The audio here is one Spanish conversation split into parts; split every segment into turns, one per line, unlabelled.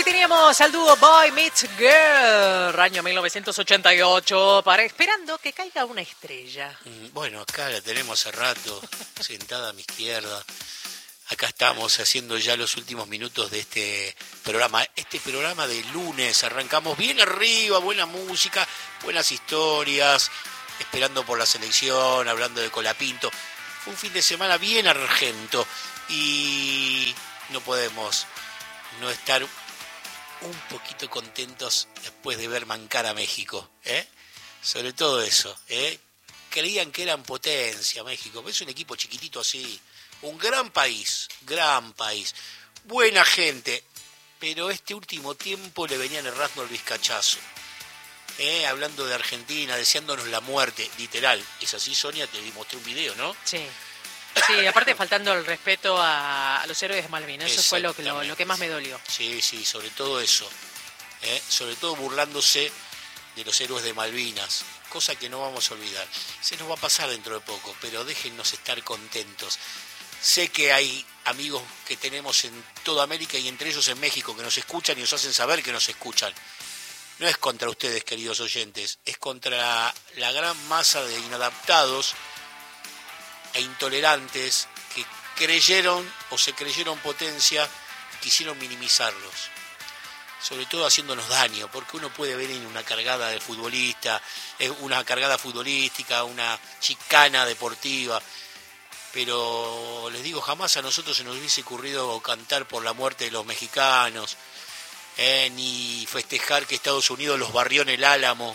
Teníamos al dúo Boy Meets Girl, año 1988, esperando que caiga una estrella.
Bueno, acá la tenemos hace rato, sentada a mi izquierda. Acá estamos haciendo ya los últimos minutos de este programa. Este programa de lunes, arrancamos bien arriba, buena música, buenas historias, esperando por la selección, hablando de Colapinto. Fue un fin de semana bien argento y no podemos no estar un poquito contentos después de ver mancar a México, sobre todo eso, creían que eran potencia México, pero es un equipo chiquitito así, un gran país, buena gente, pero este último tiempo le venían errando el vizcachazo, hablando de Argentina, deseándonos la muerte, literal, es así. Sonia, te mostré un video, ¿no?
Sí, aparte faltando el respeto a los héroes de Malvinas, eso fue lo que más me dolió.
Sí, sobre todo eso, sobre todo burlándose de los héroes de Malvinas, cosa que no vamos a olvidar. Se nos va a pasar dentro de poco, pero déjennos estar contentos. Sé que hay amigos que tenemos en toda América y entre ellos en México que nos escuchan y nos hacen saber que nos escuchan. No es contra ustedes, queridos oyentes, es contra la gran masa de inadaptados e intolerantes que creyeron o se creyeron potencia, quisieron minimizarlos, sobre todo haciéndonos daño, porque uno puede ver en una cargada de futbolista, una cargada futbolística, una chicana deportiva, pero les digo, jamás a nosotros se nos hubiese ocurrido cantar por la muerte de los mexicanos, ni festejar que Estados Unidos los barrió en el Álamo,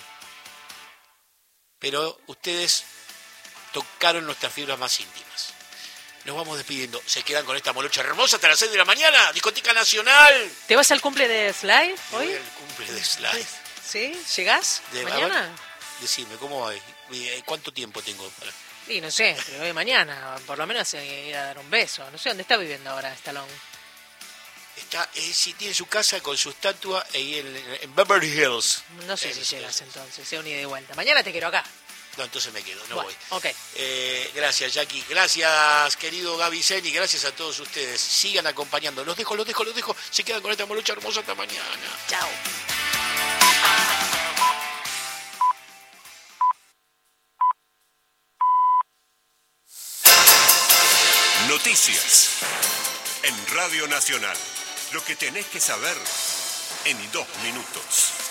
pero ustedes tocaron nuestras fibras más íntimas. Nos vamos despidiendo. Se quedan con esta molocha hermosa hasta las 6 de la mañana. Discoteca Nacional.
¿Te vas al cumple de Slide hoy?
Voy al cumple de Slide.
¿Sí? ¿Llegás mañana?
Decime, ¿cómo va? ¿Cuánto tiempo tengo para...?
Sí, no sé, pero hoy mañana. Por lo menos ir a dar un beso. No sé dónde está viviendo ahora Stallone.
Está, sí, tiene su casa con su estatua ahí en Beverly Hills.
No sé si llegas entonces, sea un ida y vuelta. Mañana te quiero acá.
No, entonces me quedo,
voy. Okay.
Gracias, Jackie. Gracias, querido Gaby Zeni. Gracias a todos ustedes. Sigan acompañando. Los dejo. Se quedan con esta molocha hermosa hasta mañana.
Chao.
Noticias en Radio Nacional. Lo que tenés que saber en 2 minutos.